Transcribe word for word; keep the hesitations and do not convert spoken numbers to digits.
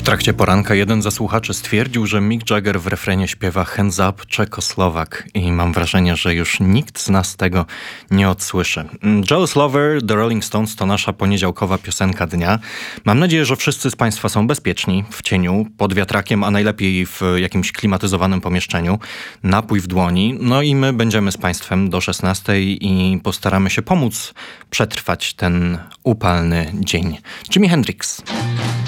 trakcie poranka jeden ze słuchaczy stwierdził, że Mick Jagger w refrenie śpiewa Hands Up Czechoslovak i mam wrażenie, że już nikt z nas tego nie odsłyszy. Jealous Lover, The Rolling Stones to nasza poniedziałkowa piosenka dnia. Mam nadzieję, że wszyscy z Państwa są bezpieczni, w cieniu, pod wiatrakiem, a najlepiej w jakimś klimatyzowanym pomieszczeniu. Napój w dłoni. No i my będziemy z Państwem do szesnastej i postaramy się pomóc przetrwać ten upalny dzień. Jimi Hendrix.